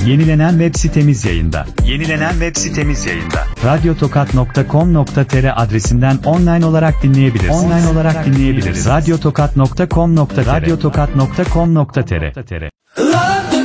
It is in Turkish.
Yenilenen web sitemiz yayında. Radyotokat.com.tr adresinden online olarak dinleyebilirsiniz. Radyotokat.com.tr